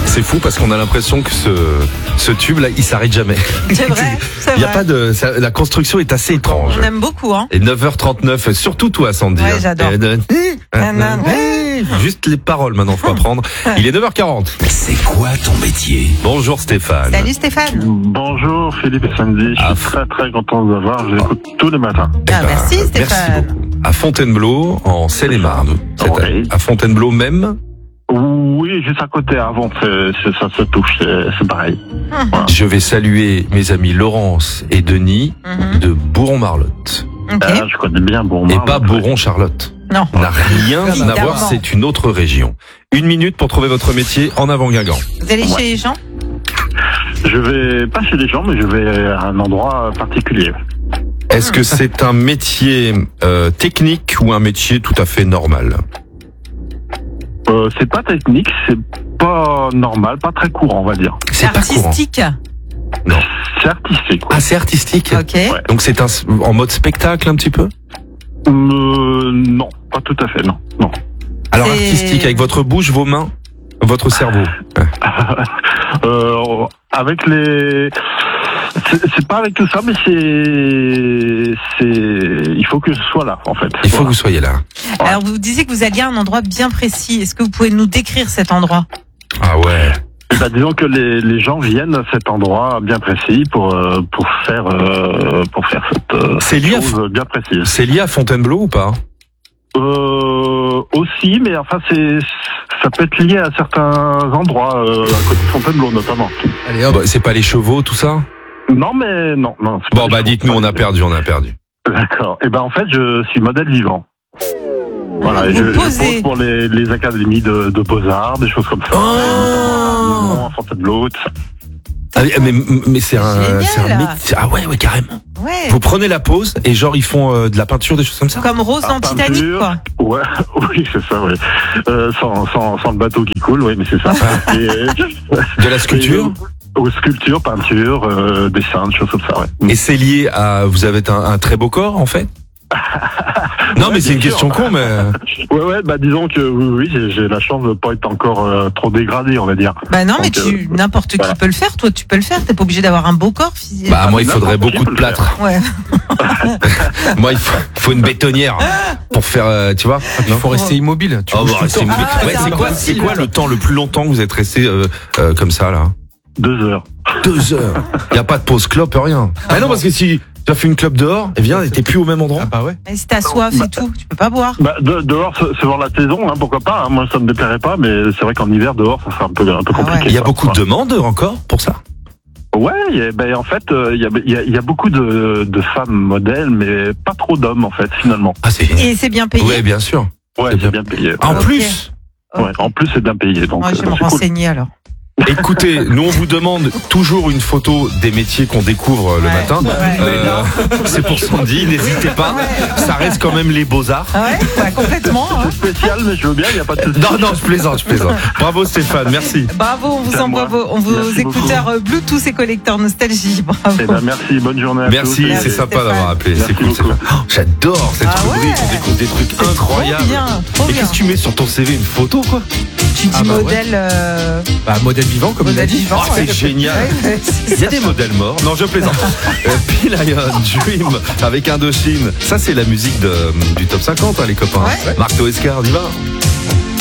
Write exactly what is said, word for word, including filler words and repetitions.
C'est fou parce qu'on a l'impression que ce, ce tube là, il s'arrête jamais. C'est vrai, c'est Il y a vrai. pas de, ça, la construction est assez étrange. On aime beaucoup, hein. Et neuf heures trente-neuf, surtout toi, Sandy. Ouais, j'adore. Et de- Juste les paroles maintenant, faut apprendre. Il est neuf heures quarante. C'est quoi ton métier? Bonjour Stéphane. Salut Stéphane. Bonjour Philippe et Sandy, je Ah, suis très très content de vous avoir, je vous écoute tous les matins. Eh Ah, ben, merci Merci Stéphane. beaucoup. À Fontainebleau, en Seine-et-Marne. C'est Oui. à, à Fontainebleau même. Oui, juste à côté, avant, c'est, c'est- ça se touche, c'est, c'est pareil. Je vais saluer mes amis Laurence et Denis Mhm. de Bourron-Marlotte. Ok. Ah, je connais bien Bourmont. Et pas Bourron-Charlotte. Non. N'a rien à Évidemment. voir, c'est une autre région. Une minute pour trouver votre métier en avant Guingamp. Vous allez chez les gens? Je vais pas chez les gens, mais je vais à un endroit particulier. Est-ce que c'est un métier euh, technique ou un métier tout à fait normal? Euh, c'est pas technique, c'est pas normal, pas très courant, on va dire. C'est pas courant. Artistique. Non. C'est artistique. Ah, c'est artistique. Ok. Ouais. Donc c'est un en mode spectacle un petit peu. Euh, non, pas tout à fait, non. non. Alors C'est- artistique avec votre bouche, vos mains, votre cerveau. Euh, avec les... C'est, c'est pas avec tout ça, mais c'est... c'est... Il faut que je sois là, en fait. Il faut Voilà. que vous soyez là. Alors vous disiez que vous alliez à un endroit bien précis. Est-ce que vous pouvez nous décrire cet endroit? Ah ouais. Bah, disons que les, les gens viennent à cet endroit bien précis pour euh, pour faire euh, pour faire cette euh, C'est lié à chose bien précise. C'est lié à Fontainebleau ou pas? Euh, aussi, mais enfin c'est ça peut être lié à certains endroits euh, à côté de Fontainebleau notamment. Allez hop. Bah, c'est pas les chevaux, tout ça? Non, mais non, non. c'est Bon pas bah les dites-nous, choses. on a perdu, on a perdu. D'accord. Et ben en fait, je suis modèle vivant. Voilà, et Vous je, je posez. pose pour les, les académies de, de beaux-arts, des choses comme ça. Oh À Fontainebleau, tout ça. Ah, mais mais c'est un, Génial. c'est un métier. Ah ouais, ouais, carrément. Ouais. Vous prenez la pause et genre ils font euh, de la peinture, des choses comme ça? Comme Rose dans Ah, Titanic, peinture. quoi. Ouais, oui, c'est ça, oui. Euh, sans, sans, sans le bateau qui coule, oui, mais c'est ça. Et, De la sculpture? et, euh, sculpture, peinture, euh, dessin, des choses comme ça, ouais. Et c'est lié à... Vous avez un, un très beau corps, en fait? Non, Ouais, mais c'est bien une sûr. question con, mais... Ouais, ouais, bah disons que oui, oui j'ai, j'ai la chance de pas être encore euh, trop dégradé, on va dire. Bah non, mais Donc, tu, euh, n'importe voilà. qui peut le faire. Toi, tu peux le faire. T'es pas obligé d'avoir un beau corps physique. Bah, moi, il n'importe faudrait qui beaucoup peut de le faire. plâtre. Ouais. Moi, il faut, faut une bétonnière pour faire, euh, tu vois? Il faut rester immobile. Tu Oh, bouges bah, tout le c'est temps. une- Ah, ouais, c'est c'est quoi, c'est impossible. quoi le temps le plus longtemps que vous êtes resté euh, euh, comme ça, là? Deux heures. Deux heures. Il y a pas de pause clope, rien. Ah non, parce que si tu as fait une clope dehors, eh bien, t'es plus au même endroit. Ah bah ouais. Et si t'as soif et tout, tu peux pas boire. Bah, de, dehors, se, se voir la saison, hein, pourquoi pas. Hein, moi, ça me déplairait pas, mais c'est vrai qu'en hiver, dehors, ça serait un peu, un peu Ah ouais. compliqué. Il y a quoi. beaucoup de demandes encore pour ça? Ouais, il y a- ben, en fait, euh, il y, a, il y, a, il y a beaucoup de, de femmes modèles, mais pas trop d'hommes, en fait, finalement. Ah, c'est... Et c'est bien payé. Ouais, bien sûr. Ouais, C'est c'est bien. bien payé. En Ok. plus, Ok. Ouais, en plus, c'est bien payé. Donc, Moi, je vais euh, me c'est cool. renseigner alors. écoutez, nous on vous demande toujours une photo des métiers qu'on découvre le Ouais. matin. Ouais. Euh, c'est pour Sandy, n'hésitez pas. Ça reste quand même les beaux-arts. Ah ouais, bah, complètement. hein. C'est spécial, mais je veux bien, il n'y a pas de souci. Non, non, je plaisante, je plaisante. Bravo Stéphane, merci. Bravo, on vous C'est à envoie moi. vos, on vous Merci écouteurs euh, Bluetooth et collecteurs nostalgie. Bravo. Eh ben, merci, bonne journée à Merci, tous. c'est Merci, sympa Stéphane. d'avoir appelé. Merci C'est cool, beaucoup. Stéphane. Oh, j'adore cette Ah rubrique, ouais. on découvre des trucs C'est incroyables. Trop bien, trop Et bien. qu'est-ce que tu mets sur ton C V, une photo quoi? Tu dis Ah bah ouais. modèle, euh, Bah modèle vivant comme il a modèle dit. vivant. Oh, c'est ouais. génial. Ouais, ouais, c'est Il y a ça. des modèles morts. Non, je plaisante. euh, P-Lion, Dream, avec Indochine. Ça, c'est la musique de, du top cinquante, hein, les copains. Ouais. Marc Toescar, on y va.